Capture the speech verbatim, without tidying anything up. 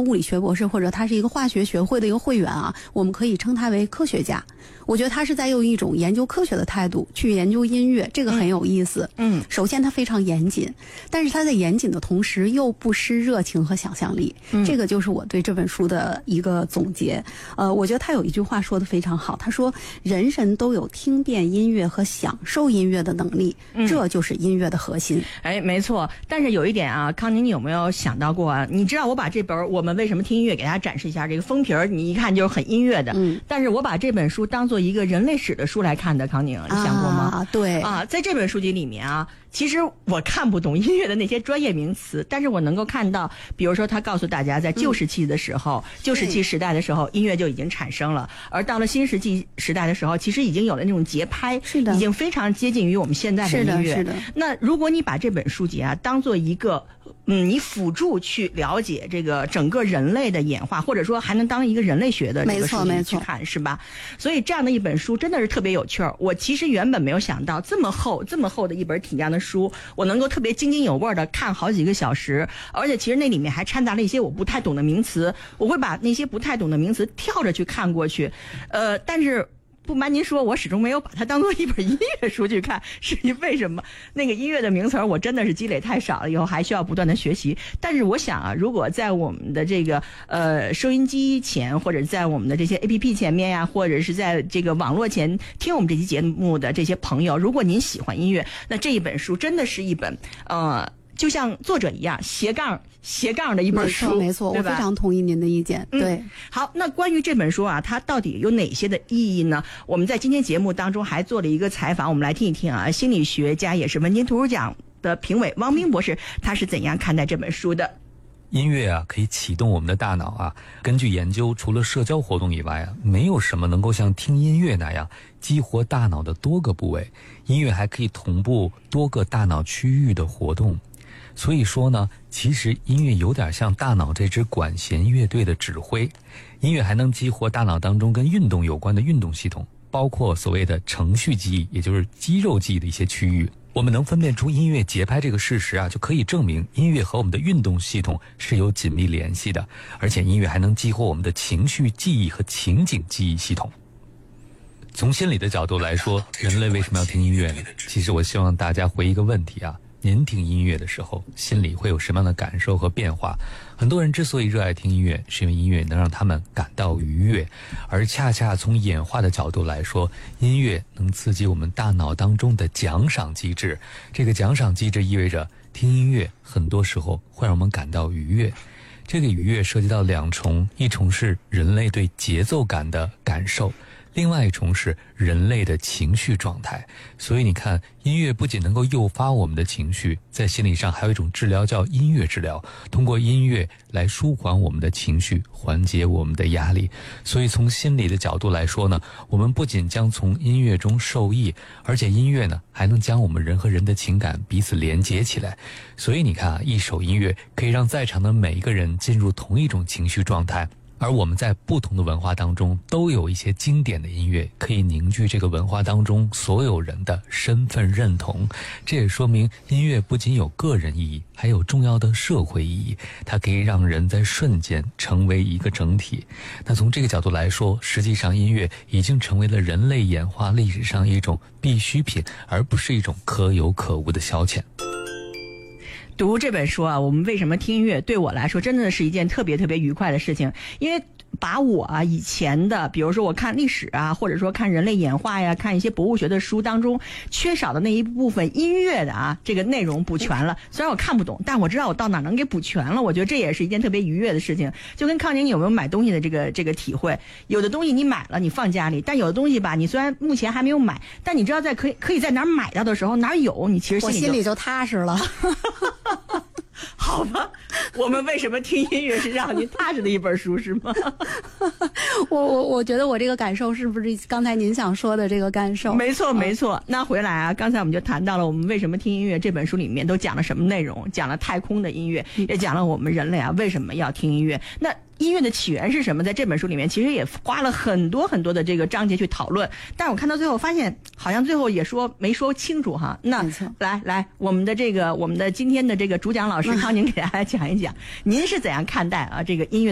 物理学博士，或者他是一个化学学会的一个会员啊，我们可以称他为科学家。我觉得他是在用一种研究科学的态度去研究音乐，这个很有意思。 嗯， 首先他非常严谨，但是他在严谨的同时又不失热情和想象力。 嗯， 这个就是我对这本书的一个总结。呃，我觉得他有一句话说得非常好，他说人人都有听遍音乐和享受音乐的能力， 嗯， 这就是音乐的核心。 哎，没错。但是有一点啊，康宁，你有没有想到过啊？你知道我把这本《我们为什么听音乐》给大家展示一下，这个封皮儿你一看就是很音乐的。 嗯， 但是我把这本书当做一个人类史的书来看的，康宁，你想过吗？ 啊，对啊，在这本书籍里面啊，其实我看不懂音乐的那些专业名词，但是我能够看到，比如说他告诉大家，在旧石器的时候，嗯、旧石器时代的时候，音乐就已经产生了，而到了新石器时代的时候，其实已经有了那种节拍， 是的， 已经非常接近于我们现在的音乐。 是的，是的。 那如果你把这本书籍啊当做一个嗯，你辅助去了解这个整个人类的演化，或者说还能当一个人类学的这个书籍去看，是吧？所以这样的一本书真的是特别有趣儿。我其实原本没有想到这么厚、这么厚的一本体量的书，我能够特别津津有味的看好几个小时，而且其实那里面还掺杂了一些我不太懂的名词，我会把那些不太懂的名词跳着去看过去，呃，但是。不瞒您说，我始终没有把它当做一本音乐书去看，是为什么？那个音乐的名词我真的是积累太少了，以后还需要不断的学习。但是我想啊，如果在我们的这个呃收音机前，或者在我们的这些 A P P 前面呀、啊，或者是在这个网络前听我们这期节目的这些朋友，如果您喜欢音乐，那这一本书真的是一本呃。就像作者一样斜杠斜杠的一本书， 没错，没错，我非常同意您的意见。对、 嗯，好，那关于这本书啊，它到底有哪些的意义呢？我们在今天节目当中还做了一个采访，我们来听一听啊，心理学家也是文津图书奖的评委汪冰博士，他是怎样看待这本书的。 音乐啊，可以启动我们的大脑啊。根据研究，除了社交活动以外啊，没有什么能够像听音乐那样激活大脑的多个部位。音乐还可以同步多个大脑区域的活动。所以说呢，其实音乐有点像大脑这支管弦乐队的指挥。音乐还能激活大脑当中跟运动有关的运动系统，包括所谓的程序记忆，也就是肌肉记忆的一些区域。我们能分辨出音乐节拍这个事实啊，就可以证明音乐和我们的运动系统是有紧密联系的。而且音乐还能激活我们的情绪记忆和情景记忆系统。从心理的角度来说，人类为什么要听音乐呢？其实我希望大家回一个问题啊，您听音乐的时候，心里会有什么样的感受和变化？很多人之所以热爱听音乐，是因为音乐能让他们感到愉悦，而恰恰从演化的角度来说，音乐能刺激我们大脑当中的奖赏机制。这个奖赏机制意味着听音乐很多时候会让我们感到愉悦。这个愉悦涉及到两重，一重是人类对节奏感的感受，另外一重是人类的情绪状态。所以你看，音乐不仅能够诱发我们的情绪，在心理上还有一种治疗叫音乐治疗，通过音乐来舒缓我们的情绪，缓解我们的压力。所以从心理的角度来说呢，我们不仅将从音乐中受益，而且音乐呢还能将我们人和人的情感彼此连接起来。所以你看啊，一首音乐可以让在场的每一个人进入同一种情绪状态。而我们在不同的文化当中都有一些经典的音乐，可以凝聚这个文化当中所有人的身份认同。这也说明音乐不仅有个人意义，还有重要的社会意义，它可以让人在瞬间成为一个整体。那从这个角度来说，实际上音乐已经成为了人类演化历史上一种必需品，而不是一种可有可无的消遣。 读这本书啊，我们为什么听音乐，对我来说真的是一件特别特别愉快的事情，因为把我啊以前的，比如说我看历史啊，或者说看人类演化呀，看一些博物学的书当中缺少的那一部分音乐的啊这个内容补全了。虽然我看不懂，但我知道我到哪能给补全了。我觉得这也是一件特别愉悦的事情。就跟康宁有没有买东西的这个这个体会，有的东西你买了你放家里，但有的东西吧，你虽然目前还没有买，但你知道在可以可以在哪儿买到的时候，哪儿有，你其实心里就我心里就踏实了。 好吧，我们为什么听音乐是让您踏实的一本书是吗？ 我我我觉得我这个感受是不是刚才您想说的这个感受？ 没错没错。那回来啊，刚才我们就谈到了我们为什么听音乐，这本书里面都讲了什么内容，讲了太空的音乐，也讲了我们人类啊为什么要听音乐。那音乐的起源是什么？在这本书里面其实也花了很多很多的这个章节去讨论，但是我看到最后发现好像最后也说没说清楚哈。那来来，我们的这个我们的今天的这个主讲老师康宁给大家讲一讲，您是怎样看待啊这个音乐